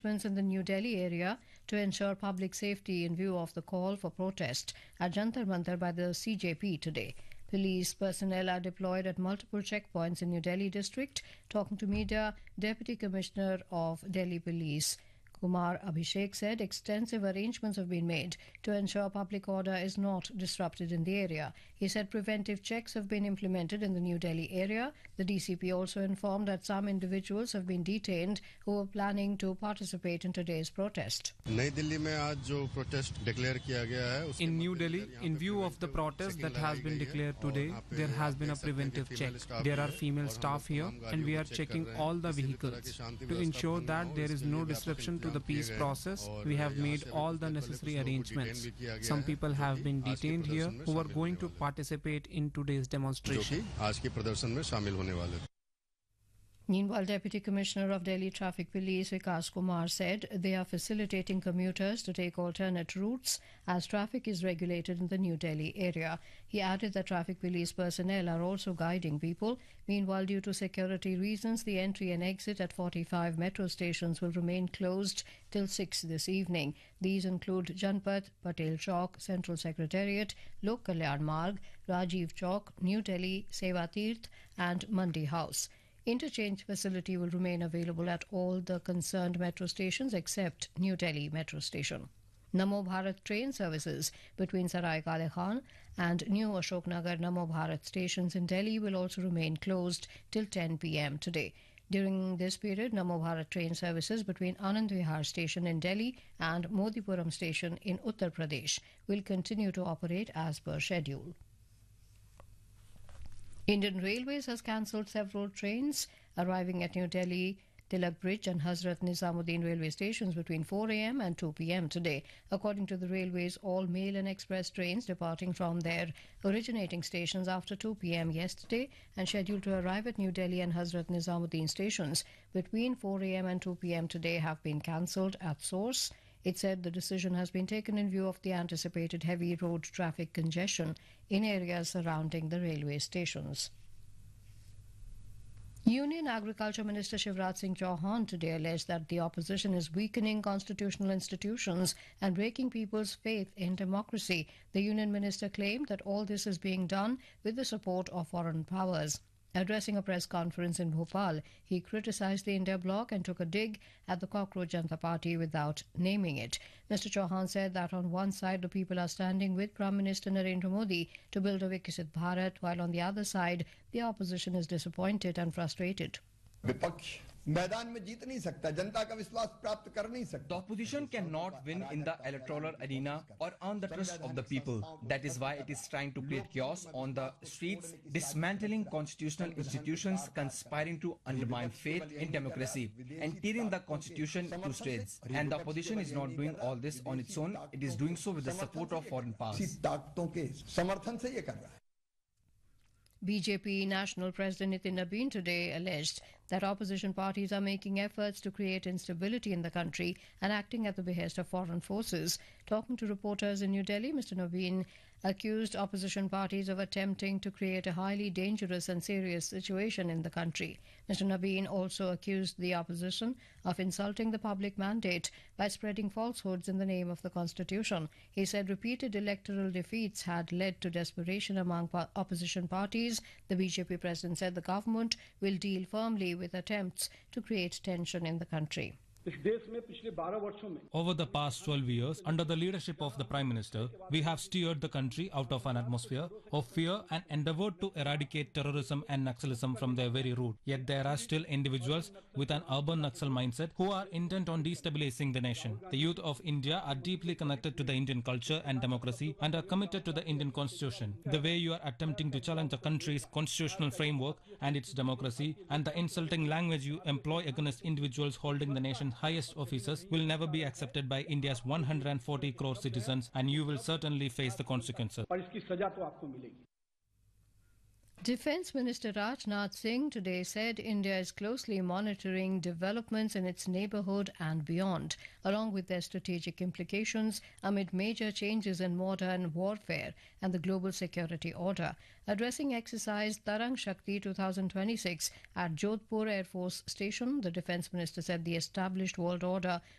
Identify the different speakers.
Speaker 1: in the New Delhi area to ensure public safety in view of the call for protest at Jantar Mantar by the CJP today. Police personnel are deployed at multiple checkpoints in New Delhi district. Talking to media, Deputy Commissioner of Delhi Police Kumar Abhishek said extensive arrangements have been made to ensure public order is not disrupted in the area. He said preventive checks have been implemented in the New Delhi area. The DCP also informed that some individuals have been detained who were planning to participate in today's protest.
Speaker 2: In
Speaker 3: New Delhi, in view of the protest that has been declared today, there has been a preventive check. There are female staff here and we are checking all the vehicles. To ensure that there is no disruption to the peace process, we have made all the necessary arrangements. Some people have been detained here who are going to participate in today's demonstration.
Speaker 1: Meanwhile, Deputy Commissioner of Delhi Traffic Police Vikas Kumar said they are facilitating commuters to take alternate routes as traffic is regulated in the New Delhi area. He added that traffic police personnel are also guiding people. Meanwhile, due to security reasons, the entry and exit at 45 metro stations will remain closed till 6 this evening. These include Janpat, Patel Chowk, Central Secretariat, Lok Kalyan Marg, Rajiv Chowk, New Delhi, Seva Tirth and Mandi House. Interchange facility will remain available at all the concerned metro stations except New Delhi Metro Station. Namo Bharat train services between Sarai Kale Khan and New Ashoknagar Namo Bharat stations in Delhi will also remain closed till 10 p.m. today. During this period, Namo Bharat train services between Anand Vihar station in Delhi and Modipuram station in Uttar Pradesh will continue to operate as per schedule. Indian Railways has cancelled several trains arriving at New Delhi, Tilak Bridge and Hazrat Nizamuddin railway stations between 4 a.m. and 2 p.m. today. According to the railways, all mail and express trains departing from their originating stations after 2 p.m. yesterday and scheduled to arrive at New Delhi and Hazrat Nizamuddin stations between 4 a.m. and 2 p.m. today have been cancelled at source. It said the decision has been taken in view of the anticipated heavy road traffic congestion in areas surrounding the railway stations. Union Agriculture Minister Shivraj Singh Chauhan today alleged that the opposition is weakening constitutional institutions and breaking people's faith in democracy. The Union Minister claimed that all this is being done with the support of foreign powers. Addressing a press conference in Bhopal, he criticised the India bloc and took a dig at the Cockroach Janata Party without naming it. Mr. Chauhan said that on one side the people are standing with Prime Minister Narendra Modi to build a Viksit Bharat, while on the other side the opposition is disappointed and frustrated.
Speaker 4: मैदान में जीत नहीं सकता, जनता का विश्वास प्राप्त कर नहीं सकता. The opposition cannot win in the electoral arena or earn the trust of the people. That is why it is trying to create chaos on the streets, dismantling constitutional institutions, conspiring to undermine faith in democracy, and tearing the constitution to shreds. And the opposition is not doing all this on its own. It is doing so with the support of foreign powers.
Speaker 1: BJP National President Nitin Nabin today alleged that opposition parties are making efforts to create instability in the country and acting at the behest of foreign forces. Talking to reporters in New Delhi, Mr. Nabin accused opposition parties of attempting to create a highly dangerous and serious situation in the country. Mr. Nabin also accused the opposition of insulting the public mandate by spreading falsehoods in the name of the constitution. He said repeated electoral defeats had led to desperation among opposition parties. The BJP president said the government will deal firmly with attempts to create tension in the country.
Speaker 5: Over the past 12 years, under the leadership of the Prime Minister, we have steered the country out of an atmosphere of fear and endeavored to eradicate terrorism and Naxalism from their very root. Yet there are still individuals with an urban Naxal mindset who are intent on destabilizing the nation. The youth of India are deeply connected to the Indian culture and democracy and are committed to the Indian constitution. The way you are attempting to challenge the country's constitutional framework and its democracy, and the insulting language you employ against individuals holding the nation's highest offices will never be accepted by India's 140 crore citizens, and you will certainly face the consequences.
Speaker 1: Defence Minister Rajnath Singh today said India is closely monitoring developments in its neighbourhood and beyond, along with their strategic implications amid major changes in modern warfare and the global security order. Addressing exercise Tarang Shakti 2026 at Jodhpur Air Force Station, the Defence Minister said the established world order